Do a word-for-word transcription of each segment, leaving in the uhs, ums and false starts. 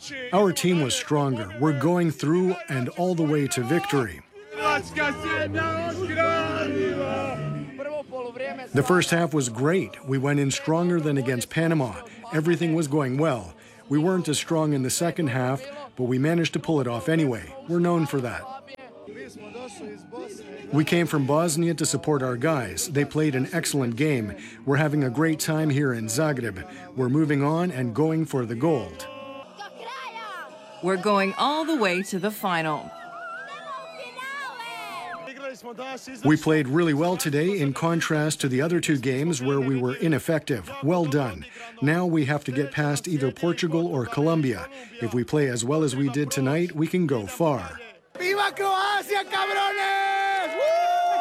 Our team was stronger. We're going through and all the way to victory. The first half was great. We went in stronger than against Panama. Everything was going well. We weren't as strong in the second half, but we managed to pull it off anyway. We're known for that. We came from Bosnia to support our guys. They played an excellent game. We're having a great time here in Zagreb. We're moving on and going for the gold. We're going all the way to the final. We played really well today in contrast to the other two games where we were ineffective. Well done. Now we have to get past either Portugal or Colombia. If we play as well as we did tonight, we can go far. ¡Viva Croacia, cabrones! ¡Woo!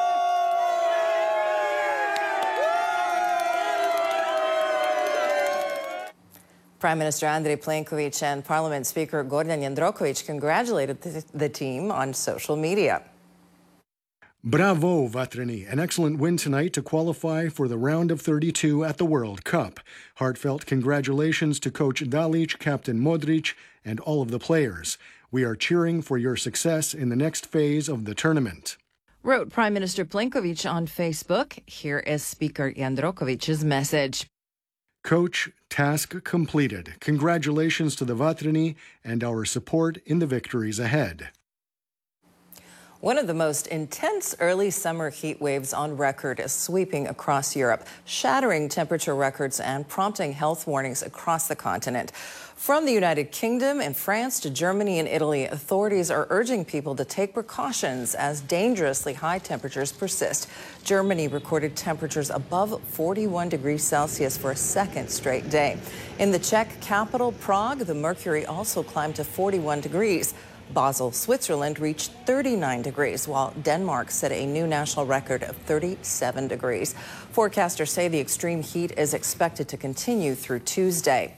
Prime Minister Andrej Plenković and Parliament Speaker Gordan Jandroković congratulated the, the team on social media. Bravo, Vatreni. An excellent win tonight to qualify for the round of thirty-two at the World Cup. Heartfelt congratulations to Coach Dalic, Captain Modric, and all of the players. We are cheering for your success in the next phase of the tournament. Wrote Prime Minister Plenković on Facebook. Here is Speaker Jandrokovic's message. Coach, task completed. Congratulations to the Vatreni and our support in the victories ahead. One of the most intense early summer heat waves on record is sweeping across Europe, shattering temperature records and prompting health warnings across the continent. From the United Kingdom and France to Germany and Italy, authorities are urging people to take precautions as dangerously high temperatures persist. Germany recorded temperatures above forty-one degrees Celsius for a second straight day. In the Czech capital, Prague, the mercury also climbed to forty-one degrees. Basel, Switzerland reached thirty-nine degrees, while Denmark set a new national record of thirty-seven degrees. Forecasters say the extreme heat is expected to continue through Tuesday.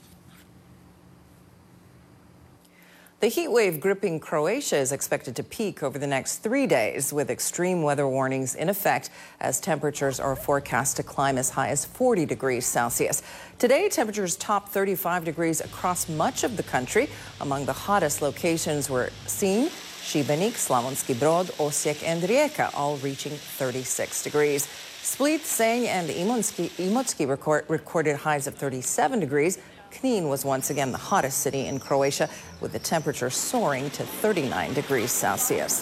The heat wave gripping Croatia is expected to peak over the next three days, with extreme weather warnings in effect as temperatures are forecast to climb as high as forty degrees Celsius. Today, temperatures topped thirty-five degrees across much of the country. Among the hottest locations were Sinj, Šibenik, Slavonski Brod, Osijek, and Rijeka, all reaching thirty-six degrees. Split, Senj, and Imotski, Imotski record, recorded highs of thirty-seven degrees. Knin was once again the hottest city in Croatia, with the temperature soaring to thirty-nine degrees Celsius.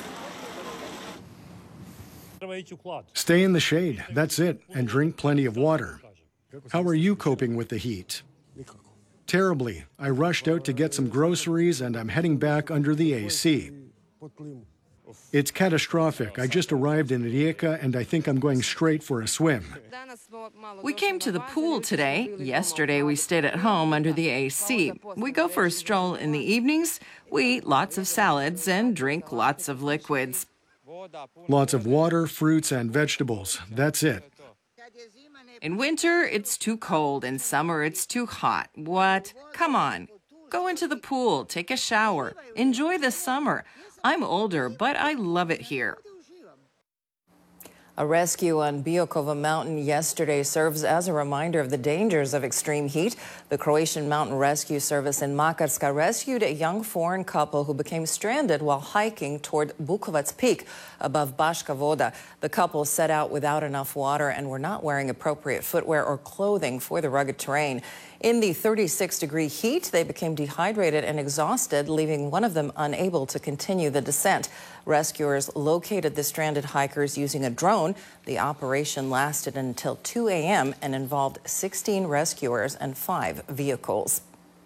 Stay in the shade, that's it, and drink plenty of water. How are you coping with the heat? Terribly. I rushed out to get some groceries and I'm heading back under the A C. It's catastrophic. I just arrived in Rijeka and I think I'm going straight for a swim. We came to the pool today. Yesterday we stayed at home under the A C. We go for a stroll in the evenings. We eat lots of salads and drink lots of liquids. Lots of water, fruits, and vegetables. That's it. In winter, it's too cold. In summer, it's too hot. What? Come on. Go into the pool, take a shower, enjoy the summer. I'm older, but I love it here. A rescue on Biokova Mountain yesterday serves as a reminder of the dangers of extreme heat. The Croatian Mountain Rescue Service in Makarska rescued a young foreign couple who became stranded while hiking toward Bukovac Peak above Baška Voda. The couple set out without enough water and were not wearing appropriate footwear or clothing for the rugged terrain. In the thirty-six degree heat, they became dehydrated and exhausted, leaving one of them unable to continue the descent. Rescuers located the stranded hikers using a drone. The operation lasted until two A M and involved sixteen rescuers and five vehicles.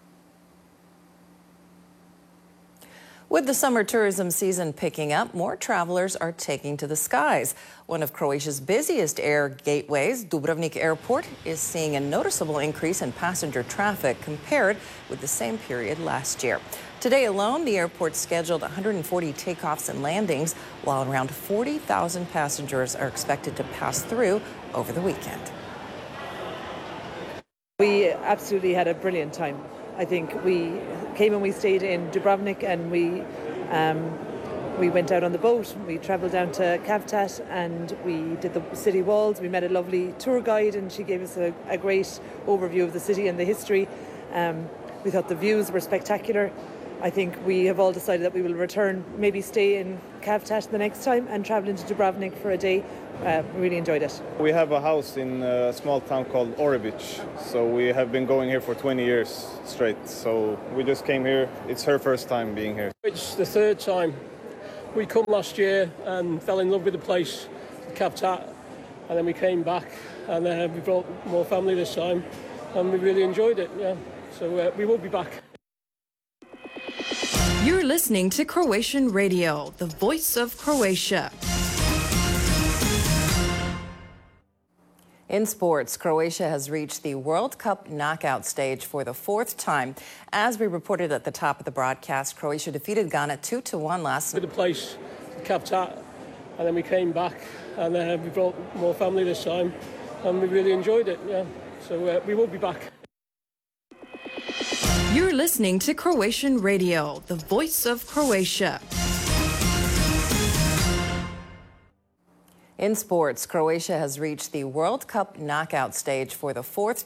With the summer tourism season picking up, more travelers are taking to the skies. One of Croatia's busiest air gateways, Dubrovnik Airport, is seeing a noticeable increase in passenger traffic compared with the same period last year. Today alone, the airport scheduled one hundred forty takeoffs and landings, while around forty thousand passengers are expected to pass through over the weekend. We absolutely had a brilliant time. I think we came and we stayed in Dubrovnik and we um, we went out on the boat. We travelled down to Kavtat and we did the city walls. We met a lovely tour guide and she gave us a, a great overview of the city and the history. Um, We thought the views were spectacular. I think we have all decided that we will return, maybe stay in Kavtat the next time and travel into Dubrovnik for a day. Uh, really enjoyed it. We have a house in a small town called Orebić, so we have been going here for twenty years straight. So we just came here. It's her first time being here. It's the third time. We come last year and fell in love with the place, Kavtat, and then we came back and uh, we brought more family this time and we really enjoyed it, yeah. So uh, we will be back. You're listening to Croatian Radio, the voice of Croatia. In sports, Croatia has reached the World Cup knockout stage for the fourth time. As we reported at the top of the broadcast, Croatia defeated Ghana two to one last night. The place, Kavtat, and then we came back and uh, we brought more family this time and we really enjoyed it, yeah. So uh, we will be back. You're listening to Croatian Radio, the voice of Croatia. In sports, Croatia has reached the World Cup knockout stage for the fourth